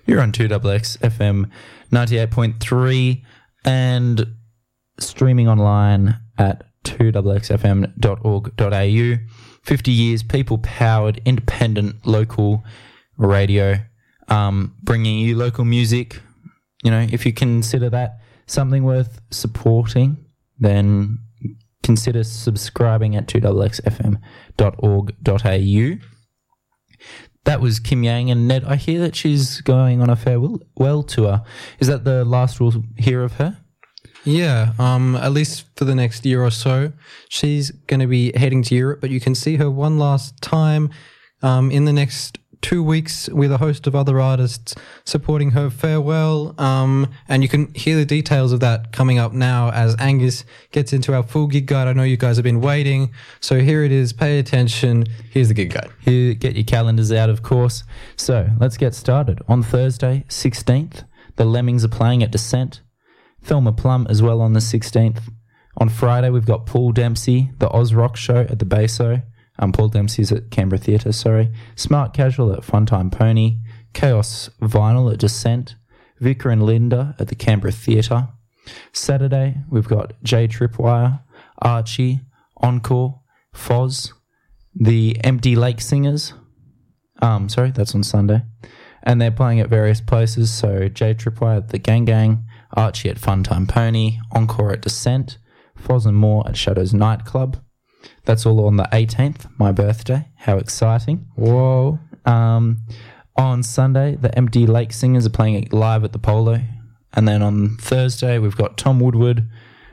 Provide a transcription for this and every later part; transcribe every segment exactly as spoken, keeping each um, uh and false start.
You're on two X X F M ninety-eight point three and streaming online at two X X F M dot org dot a u. fifty years, people-powered, independent, local radio, um, bringing you local music. You know, if you consider that something worth supporting, then consider subscribing at two X X F M dot org dot a u. That was Kim Yang, and Ned, I hear that she's going on a farewell tour. Is that the last we'll hear of her? Yeah, um, at least for the next year or so. She's going to be heading to Europe, but you can see her one last time um, in the next two weeks with a host of other artists supporting her farewell. Um, and you can hear the details of that coming up now as Angus gets into our full gig guide. I know you guys have been waiting, so here it is. Pay attention. Here's the gig guide. Here, get your calendars out, of course. So let's get started. On Thursday, sixteenth, the Lemmings are playing at Descent. Thelma Plum as well on the sixteenth. On Friday, we've got Paul Dempsey, the Oz Rock Show at the Baso. Um, Paul Dempsey's at Canberra Theatre, sorry. Smart Casual at Funtime Pony. Chaos Vinyl at Descent. Vicar and Linda at the Canberra Theatre. Saturday, we've got Jay Tripwire, Archie, Encore, Foz, the Empty Lake Singers. Um, sorry, that's on Sunday. And they're playing at various places. So Jay Tripwire at the Gang Gang, Archie at Funtime Pony, Encore at Descent, Foz and More at Shadows Nightclub. That's all on the eighteenth, my birthday. How exciting. Whoa. Um, on Sunday, the Empty Lake Singers are playing live at the Polo. And then on Thursday, we've got Tom Woodward,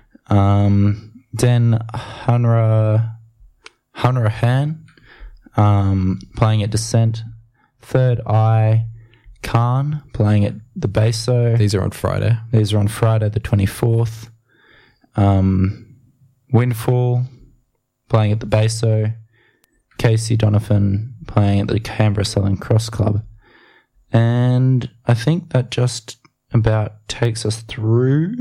um, Den Hanra, Hanrahan um, playing at Descent, Third Eye, Khan playing at the Baso. These are on Friday. These are on Friday the twenty-fourth. Um, Windfall playing at the Baso. Casey Donovan playing at the Canberra Southern Cross Club. And I think that just about takes us through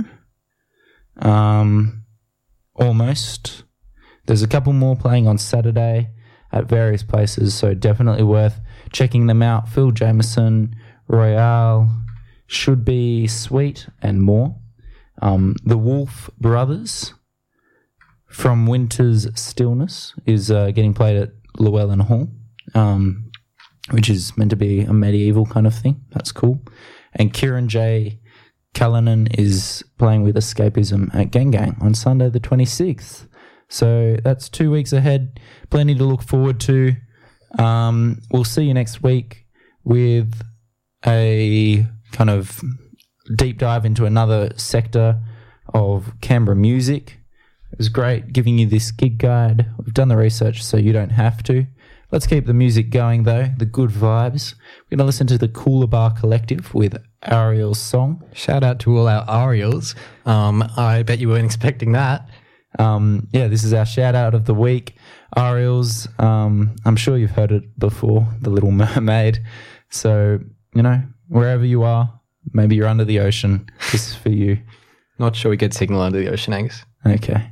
um, almost. There's a couple more playing on Saturday at various places, so definitely worth checking them out. Phil Jameson, Royale, Should Be Sweet, and more. Um, the Wolf Brothers from Winter's Stillness is uh, getting played at Llewellyn Hall, um, which is meant to be a medieval kind of thing. That's cool. And Kieran J. Callanan is playing with Escapism at Gang Gang on Sunday the twenty-sixth. So that's two weeks ahead. Plenty to look forward to. Um, we'll see you next week with a kind of deep dive into another sector of Canberra music. It was great giving you this gig guide. We've done the research so you don't have to. Let's keep the music going though, the good vibes. We're going to listen to the Cooler Bar Collective with Ariel's song. Shout out to all our Ariels. Um, I bet you weren't expecting that. Um, yeah, this is our shout out of the week. Ariel's, um, I'm sure you've heard it before, The Little Mermaid. So, you know, wherever you are, maybe you're under the ocean. This is for you. Not sure we get signal under the ocean, Angus. Okay.